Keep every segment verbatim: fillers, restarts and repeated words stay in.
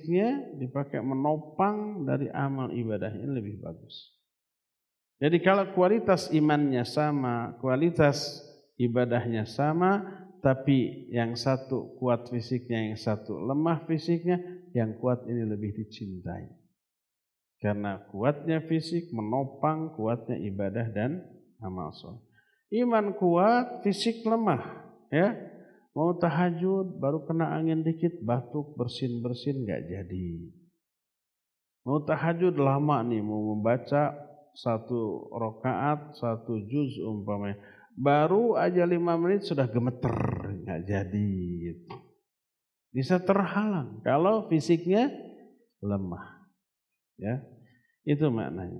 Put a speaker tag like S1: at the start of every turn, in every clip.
S1: fisiknya dipakai menopang dari amal ibadahnya lebih bagus. Jadi kalau kualitas imannya sama, kualitas ibadahnya sama, tapi yang satu kuat fisiknya, yang satu lemah fisiknya, yang kuat ini lebih dicintai. Karena kuatnya fisik menopang kuatnya ibadah dan amal soleh. Iman kuat, fisik lemah, ya. Mau tahajud baru kena angin dikit, batuk, bersin-bersin nggak jadi. Mau tahajud lama nih, mau membaca satu rakaat, satu juz umpamanya, baru aja lima menit sudah gemeter, nggak jadi. Gitu. Bisa terhalang kalau fisiknya lemah, ya. Itu maknanya.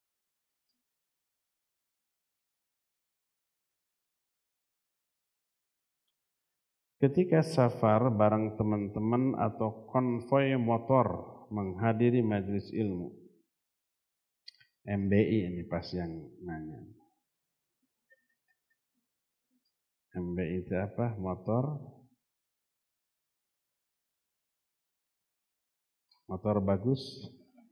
S1: Ketika safar bareng teman-teman atau konvoi motor menghadiri majelis ilmu. M B I ini pas yang nanya. M B I itu apa? Motor? Motor bagus?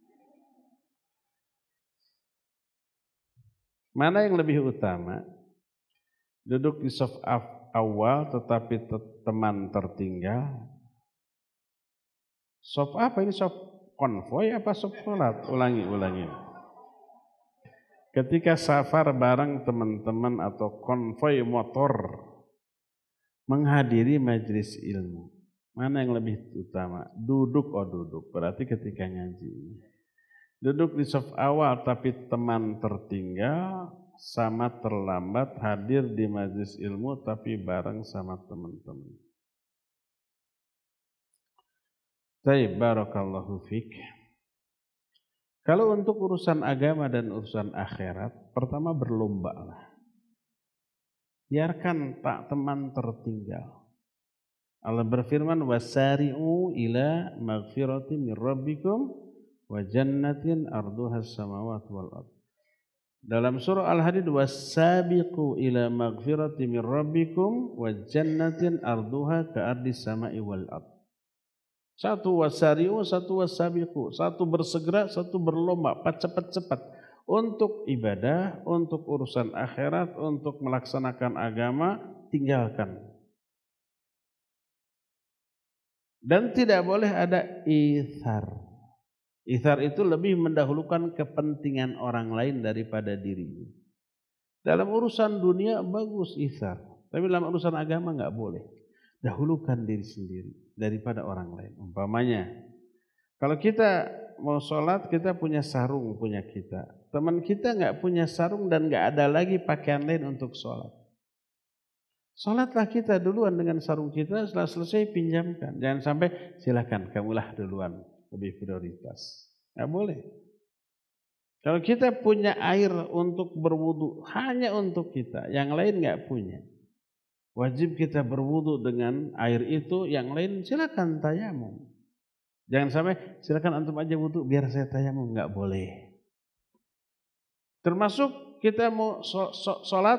S1: Mana yang lebih utama? Duduk di saf awal tetapi teman tertinggal. Saf apa ini? Saf konvoi apa saf sholat? Ulangi, ulangi. Ketika safar bareng teman-teman atau konvoi motor menghadiri majelis ilmu, mana yang lebih utama? Duduk, oh duduk, berarti ketika ngaji. Duduk di saf awal tapi teman tertinggal, sama terlambat hadir di majelis ilmu tapi bareng sama teman-teman. Baik, barakallahu fik. Kalau untuk urusan agama dan urusan akhirat, pertama berlomba lah. Biarkan tak teman tertinggal. Allah berfirman, wasari'u ila maghfirati min rabbikum wa jannatin arduhas samawati wal ardh. Dalam surah Al-Hadid, wasabiqu ila maghfirati min rabbikum wa jannatin arduha ka'ardis sama'i wal ardh. Satu wasari'u, satu wasabiqu, satu bersegera, satu berlomba, cepat-cepat untuk ibadah, untuk urusan akhirat, untuk melaksanakan agama, tinggalkan. Dan tidak boleh ada ithar. Ithar itu lebih mendahulukan kepentingan orang lain daripada dirinya. Dalam urusan dunia bagus ithar, tapi dalam urusan agama enggak boleh. Dahulukan diri sendiri daripada orang lain. Umpamanya, kalau kita mau sholat, kita punya sarung punya kita. Teman kita enggak punya sarung dan enggak ada lagi pakaian lain untuk sholat. Sholatlah kita duluan dengan sarung kita, setelah selesai pinjamkan. Jangan sampai silakan kamulah duluan. Lebih prioritas. Nggak boleh. Kalau kita punya air untuk berwudu hanya untuk kita, yang lain nggak punya. Wajib kita berwudu dengan air itu, yang lain silakan tayamum. Jangan sampai silakan antum aja wudu biar saya tayamum, nggak boleh. Termasuk kita mau sholat,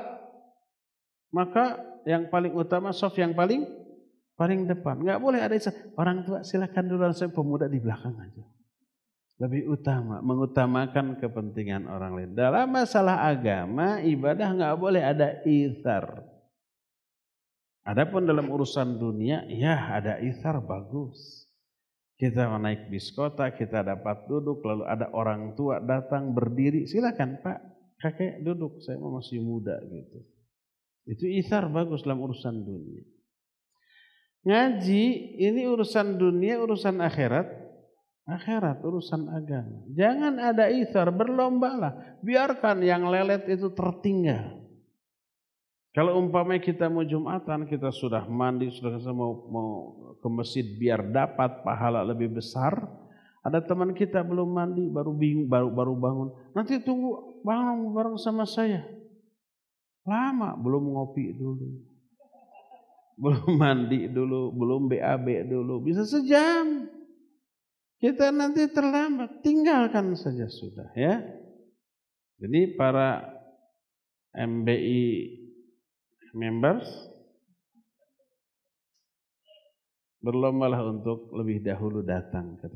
S1: maka yang paling utama shaf yang paling paling depan. Enggak boleh ada orang tua silakan duluan, saya pemuda di belakang aja. Lebih utama mengutamakan kepentingan orang lain. Dalam masalah agama, ibadah enggak boleh ada itsar. Adapun dalam urusan dunia, ya ada itsar bagus. Kita naik bis kota, kita dapat duduk, lalu ada orang tua datang berdiri, silakan Pak, kakek duduk, saya masih muda gitu. Itu itsar bagus dalam urusan dunia. Ngaji ini urusan dunia, urusan akhirat, akhirat urusan agama. Jangan ada itsar, berlombalah. Biarkan yang lelet itu tertinggal. Kalau umpamanya kita mau Jumatan, kita sudah mandi, sudah mau, mau ke masjid biar dapat pahala lebih besar. Ada teman kita belum mandi, baru bingung, baru baru bangun. Nanti tunggu bangun bareng sama saya. Lama, belum ngopi dulu. Belum mandi dulu, belum B A B dulu, bisa sejam. Kita nanti terlambat, tinggalkan saja sudah ya. Jadi para M B I members berlombalah untuk lebih dahulu datang ke